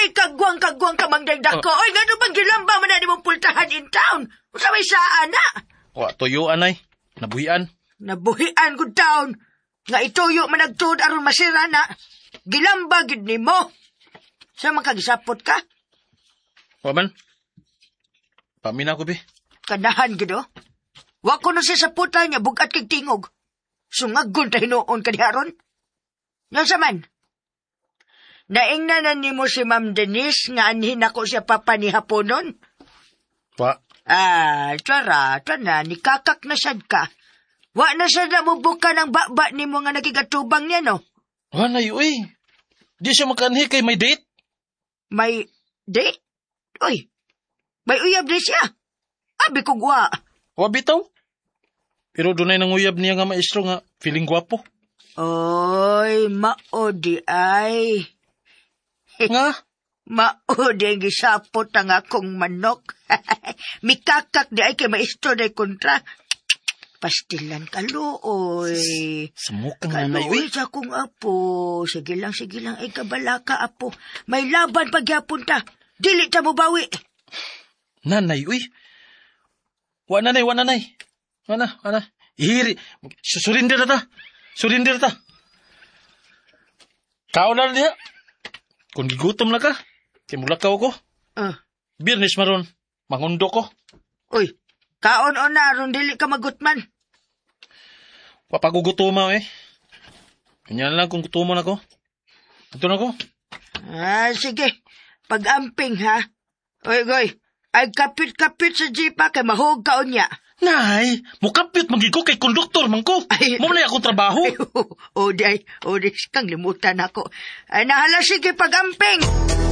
Ay, kagwang ka mangdagdag ko. Oy, nga bang gilamba man na mong pultahan in town? Usa may saan na? Wa tuyo anay, nabuhian. Nabuhian ko town. Nga ituyo man nagtuod aron masira na. Gilamba gid nimo. Sa man kagisapot ka? Wa man. Pamina ko, be. Kanahan gid oh. Wa ko na siya sa puta niya bugat kag tingog. Sungagon ta hinuon ka diharon. Nga man. Naingnanan nimo si Ma'am Denise nga anhin ako siya papanihaponon. Wa. Tara, nikakak na sad ka. Wa na siya nabubuka ng baba nimo nga nagigatubang niya, no? Wa na uy. Di siya makanhi kay may date. May date? Uy, may uyab di siya. Abi ko gwa. Wa bitaw. Pero dunay nang uyab niya nga maestro nga feeling gwapo. Oy, maodi ay. Nga? Maodi ang gisapot ang akong manok. Mikakak di ay kay maestro na kontra. Pastilan ka, looy. Samukang nanay, uy. Kaluoy sa akong apo. Sige lang, ay kabalaka, apo. May laban pagyapon ta. Dili ta mo bawi. Nanay, uy. Wa nanay. Wana. Ihiri. Surindir ta. Kao na niya. Kung gigutom na ka, timulakaw ko. Birnis maron, mangundo ko. Uy, kaon-on na, aron dili ka magutman. Papagugutuma eh. Kanya lang kung gutumon ako. Ito na ko. Sige. Pag-amping ha. Uy, goy. Ay kapit-kapit sa jeepa kay mahog kaon niya. Nay, mukapit magigo kay konduktor man ko. Mo na akong trabaho. Oday, kang limutan ako. Ay nahala sige pag-amping.